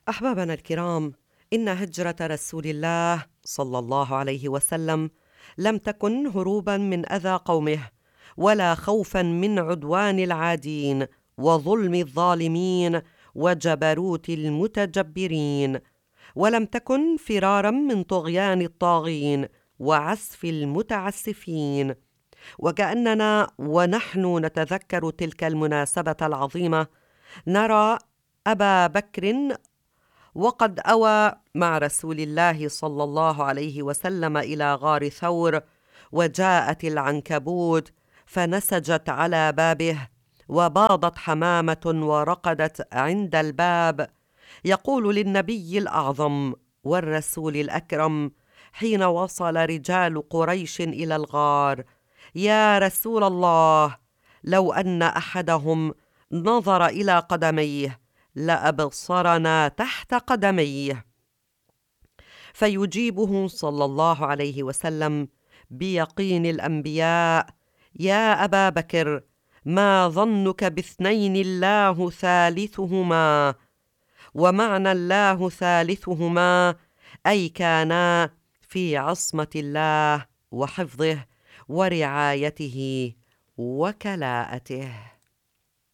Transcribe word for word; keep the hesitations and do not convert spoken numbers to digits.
أحبابنا الكرام، إن هجرة رسول الله صلى الله عليه وسلم لم تكن هروبا من أذى قومه، ولا خوفا من عدوان العادين وظلم الظالمين وجبروت المتجبرين، ولم تكن فرارا من طغيان الطاغين وعسف المتعسفين. وكأننا ونحن نتذكر تلك المناسبة العظيمة نرى أبا بكر وقد أوى مع رسول الله صلى الله عليه وسلم إلى غار ثور، وجاءت العنكبوت فنسجت على بابه، وباضت حمامة ورقدت عند الباب. يقول للنبي الأعظم والرسول الأكرم حين وصل رجال قريش إلى الغار: يا رسول الله، لو أن أحدهم نظر إلى قدميه لأبصرنا تحت قدميه. فيجيبه صلى الله عليه وسلم بيقين الأنبياء: يا أبا بكر، ما ظنك باثنين الله ثالثهما؟ ومعنى الله ثالثهما أي كانا في عصمة الله وحفظه ورعايته وكلاءته.